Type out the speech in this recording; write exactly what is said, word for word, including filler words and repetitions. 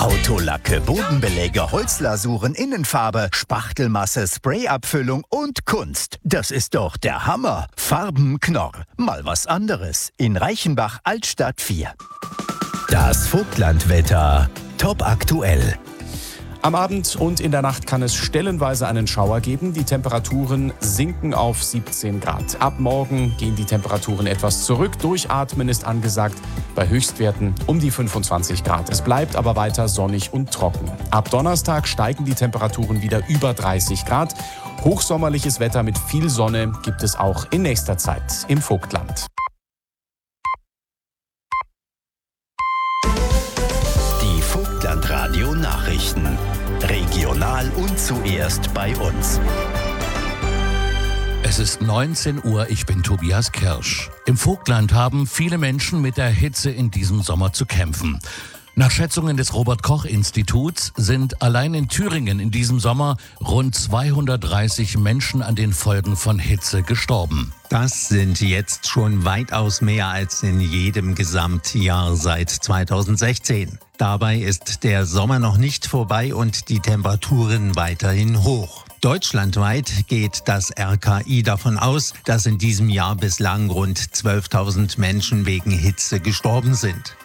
Autolacke, Bodenbeläge, Holzlasuren, Innenfarbe, Spachtelmasse, Sprayabfüllung und Kunst. Das ist doch der Hammer. Farben Knorr. Mal was anderes. In Reichenbach, Altstadt vier. Das Vogtlandwetter. Top aktuell. Am Abend und in der Nacht kann es stellenweise einen Schauer geben. Die Temperaturen sinken auf siebzehn Grad. Ab morgen gehen die Temperaturen etwas zurück. Durchatmen ist angesagt bei Höchstwerten um die fünfundzwanzig Grad. Es bleibt aber weiter sonnig und trocken. Ab Donnerstag steigen die Temperaturen wieder über dreißig Grad. Hochsommerliches Wetter mit viel Sonne gibt es auch in nächster Zeit im Vogtland. Die Vogtlandradio Nachrichten. Regional und zuerst bei uns. Es ist neunzehn Uhr, ich bin Tobias Kirsch. Im Vogtland haben viele Menschen mit der Hitze in diesem Sommer zu kämpfen. Nach Schätzungen des Robert-Koch-Instituts sind allein in Thüringen in diesem Sommer rund zweihundertdreißig Menschen an den Folgen von Hitze gestorben. Das sind jetzt schon weitaus mehr als in jedem Gesamtjahr seit zweitausendsechzehn. Dabei ist der Sommer noch nicht vorbei und die Temperaturen weiterhin hoch. Deutschlandweit geht das R K I davon aus, dass in diesem Jahr bislang rund zwölftausend Menschen wegen Hitze gestorben sind.